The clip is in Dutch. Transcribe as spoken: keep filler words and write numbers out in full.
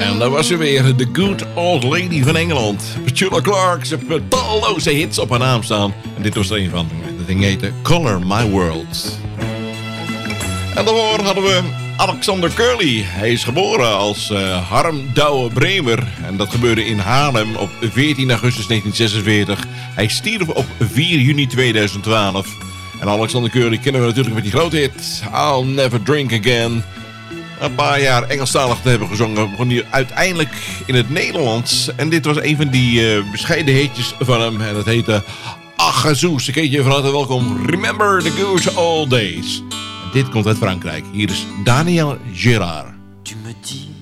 En daar was ze weer, de good old lady van Engeland. Petula Clark, ze heeft talloze hits op haar naam staan. En dit was er een van. Dat ding heette Color My World. En daarvoor hadden we Alexander Curly. Hij is geboren als uh, Harm Douwe Bremer. En dat gebeurde in Haarlem op veertien augustus negentien zesenveertig. Hij stierf op vier juni tweeduizend twaalf. En Alexander Curly kennen we natuurlijk met die grote hit I'll Never Drink Again. Een paar jaar Engelstalig te hebben gezongen, begon hij uiteindelijk in het Nederlands. En dit was een van die uh, bescheiden hitjes van hem. En dat heette Agazoes. Ik heet je van harte welkom. Remember the good old days. En dit komt uit Frankrijk. Hier is Daniel Gérard. Tu me dis